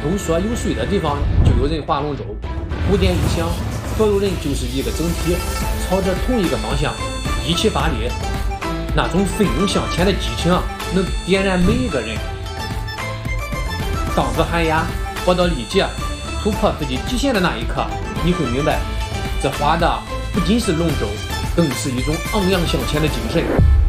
都说有水的地方就有人划龙舟，鼓点一响，所有人就是一个整体，朝着同一个方向一起发力，那种奋勇向前的激情能点燃每一个人。当子喊哑，活到力竭，突破自己极限的那一刻，你会明白，这划的不仅是龙舟，更是一种昂扬向前的精神。